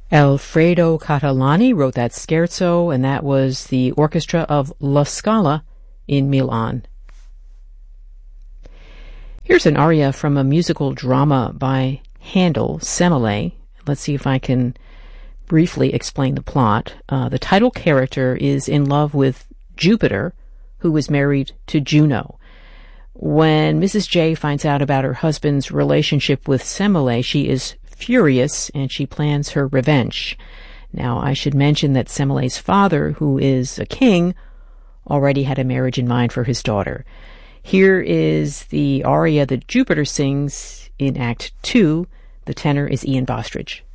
Alfredo Catalani wrote that scherzo, and that was the orchestra of La Scala in Milan. Here's an aria from a musical drama by Handel, Semele. Let's see if I can briefly explain the plot. The title character is in love with Jupiter, who is married to Juno. When Mrs. J finds out about her husband's relationship with Semele, she is furious and she plans her revenge. Now, I should mention that Semele's father, who is a king, already had a marriage in mind for his daughter. Here is the aria that Jupiter sings in Act 2. The tenor is Ian Bostridge.